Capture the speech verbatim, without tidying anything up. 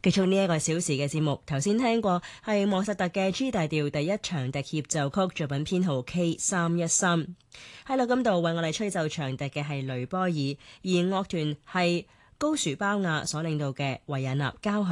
結束呢一個小時嘅節目，頭先聽過係莫扎特嘅 G 大調第一長笛協奏曲，作品編號 K 三一三。喺錄音度為我哋吹奏長笛嘅係雷波爾，而樂團係高殊包亞所領導嘅維也納交響